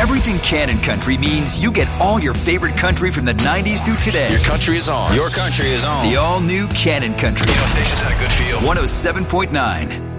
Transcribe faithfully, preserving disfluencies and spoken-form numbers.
Everything Cannon Country means you get all your favorite country from the nineties through today. Your country is on. Your country is on. The all-new Cannon Country. Radio stations had a good feel. one oh seven point nine.